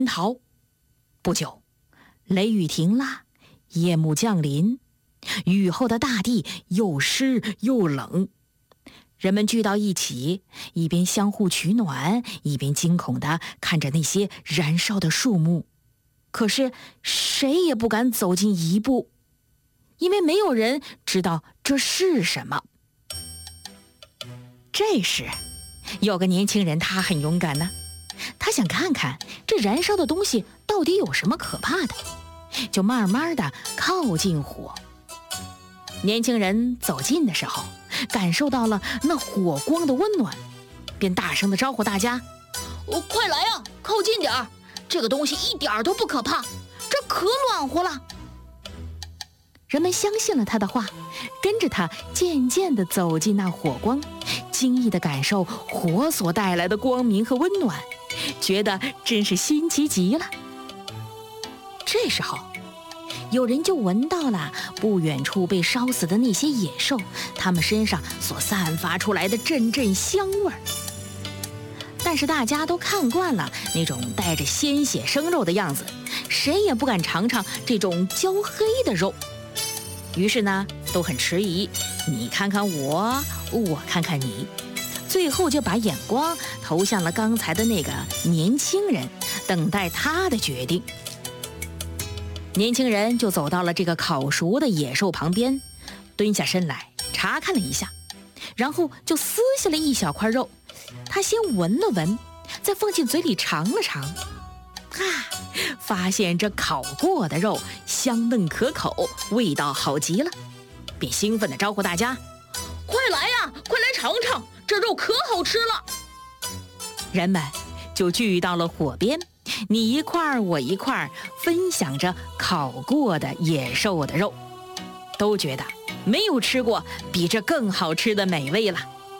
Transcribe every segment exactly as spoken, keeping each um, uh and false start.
逃。不久，雷雨停了，夜幕降临，雨后的大地又湿又冷。人们聚到一起，一边相互取暖，一边惊恐地看着那些燃烧的树木。可是谁也不敢走近一步，因为没有人知道这是什么。这时，有个年轻人，他很勇敢呢，他想看看这燃烧的东西到底有什么可怕的，就慢慢地靠近火。年轻人走近的时候，感受到了那火光的温暖，便大声地招呼大家：“ 哦，快来啊，靠近点儿！这个东西一点都不可怕，这可暖和了。” 人们相信了他的话，跟着他渐渐地走进那火光，惊异地感受火所带来的光明和温暖，觉得真是新奇极了。这时候，有人就闻到了不远处被烧死的那些野兽，它们身上所散发出来的阵阵香味儿。但是大家都看惯了那种带着鲜血生肉的样子，谁也不敢尝尝这种焦黑的肉。于是呢，都很迟疑，你看看我，我看看你，最后就把眼光投向了刚才的那个年轻人，等待他的决定。年轻人就走到了这个烤熟的野兽旁边，蹲下身来查看了一下，然后就撕下了一小块肉。他先闻了闻，再放进嘴里尝了尝，啊，发现这烤过的肉香嫩可口，味道好极了，便兴奋地招呼大家：“ 快来呀，快来尝尝，这肉可好吃了！” 人们就聚到了火边，你一块儿我一块儿，分享着烤过的野兽的肉，都觉得没有吃过比这更好吃的美味了。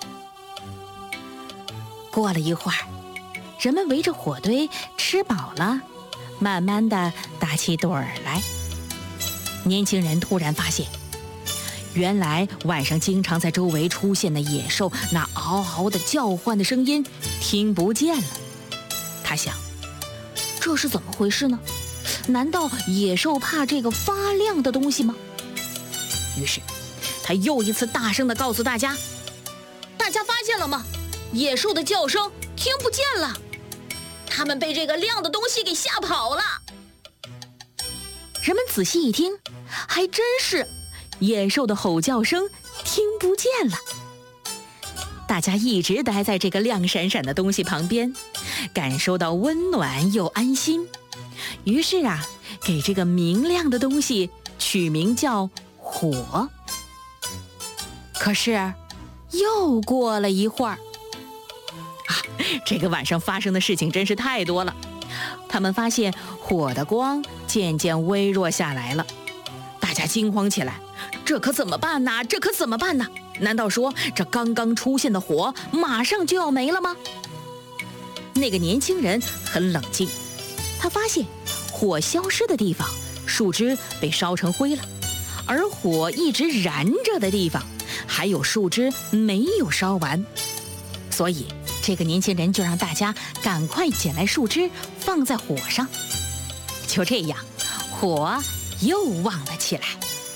过了一会儿，人们围着火堆吃饱了，慢慢地打起盹儿来。年轻人突然发现，原来晚上经常在周围出现的野兽那嗷嗷的叫唤的声音听不见了。他想，这是怎么回事呢？难道野兽怕这个发亮的东西吗？于是他又一次大声地告诉大家：“ 大家发现了吗？野兽的叫声听不见了，他们被这个亮的东西给吓跑了。” 人们仔细一听，还真是，野兽的吼叫声听不见了。大家一直待在这个亮闪闪的东西旁边，感受到温暖又安心。于是啊，给这个明亮的东西取名叫火。可是又过了一会儿，啊，这个晚上发生的事情真是太多了。他们发现火的光渐渐微弱下来了，大家惊慌起来，这可怎么办呢？这可怎么办呢？难道说这刚刚出现的火马上就要没了吗？那个年轻人很冷静，他发现火消失的地方，树枝被烧成灰了，而火一直燃着的地方，还有树枝没有烧完。所以这个年轻人就让大家赶快捡来树枝放在火上。就这样，火又旺了起来。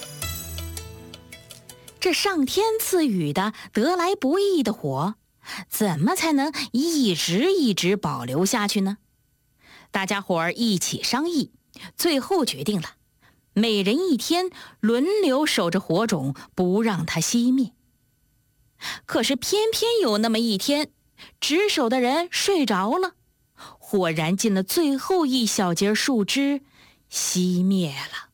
这上天赐予的得来不易的火，怎么才能一直一直保留下去呢？大家伙儿一起商议，最后决定了，每人一天轮流守着火种，不让它熄灭。可是偏偏有那么一天，值守的人睡着了，火燃尽了最后一小截树枝，熄灭了。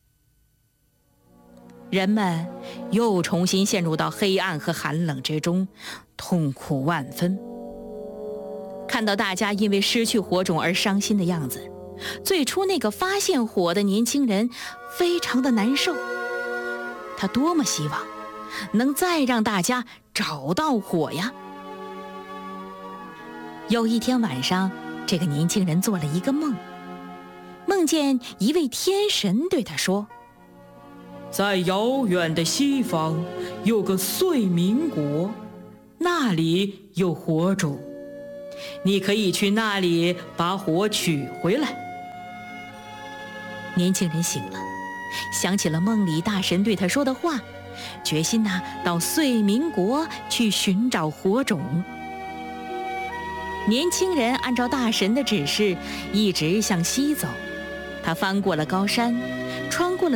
人们又重新陷入到黑暗和寒冷之中，痛苦万分。看到大家因为失去火种而伤心的样子，最初那个发现火的年轻人非常的难受。他多么希望能再让大家找到火呀！有一天晚上，这个年轻人做了一个梦，梦见一位天神对他说：“在遥远的西方有个碎民国，那里有火种，你可以去那里把火取回来， 年轻人醒了，想起了梦里大神对他说的话，决心呐、到遂明国去寻找火种。年轻人按照大神的指示，一直向西走。他翻过了高山，穿过了